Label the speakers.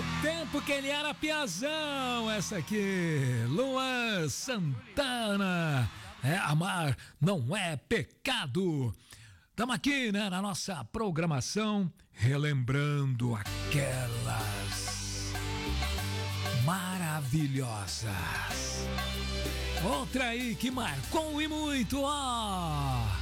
Speaker 1: tempo que ele era piazão, essa aqui, Luan Santana. Amar não é pecado. Estamos aqui, né, na nossa programação, relembrando aquelas maravilhosas. Outra aí que marcou e muito, ó.